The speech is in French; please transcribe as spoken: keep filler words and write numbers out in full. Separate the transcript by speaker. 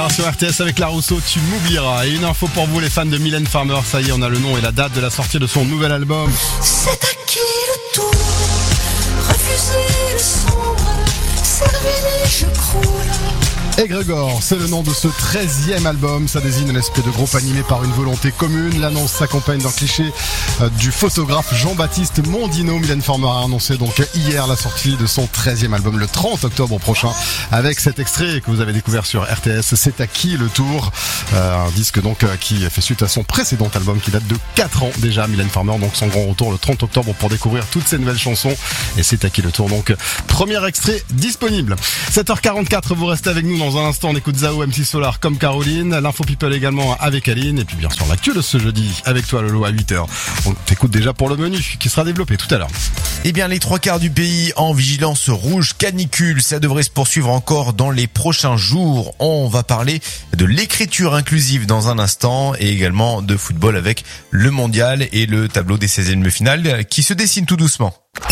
Speaker 1: soir sur R T S avec La Rousseau, tu m'oublieras. Et une info pour vous les fans de Mylène Farmer, ça y est, on a le nom et la date de la sortie de son nouvel album.
Speaker 2: C'est à qui le tour, refuser le sombre, servir je croule.
Speaker 1: Égrégore, c'est le nom de ce treizième album. Ça désigne un espèce de groupe animé par une volonté commune. L'annonce s'accompagne d'un cliché euh, du photographe Jean-Baptiste Mondino. Mylène Farmer a annoncé donc hier la sortie de son treizième album le trente octobre prochain, avec cet extrait que vous avez découvert sur R T S. C'est à qui le tour, euh, un disque donc euh, qui fait suite à son précédent album qui date de quatre ans déjà. Mylène Farmer, donc son grand retour le trente octobre pour découvrir toutes ces nouvelles chansons. Et c'est à qui le tour, donc premier extrait disponible. sept heures quarante-quatre, vous restez avec nous. Dans un instant, on écoute Zao, M C Solar comme Caroline, l'info people également avec Aline, et puis bien sûr l'actu de ce jeudi avec toi Lolo à huit heures. On t'écoute déjà pour le menu qui sera développé tout à l'heure.
Speaker 3: Eh bien, les trois quarts du pays en vigilance rouge canicule, ça devrait se poursuivre encore dans les prochains jours. On va parler de l'écriture inclusive dans un instant et également de football avec le mondial et le tableau des seizièmes de finale qui se dessine tout doucement.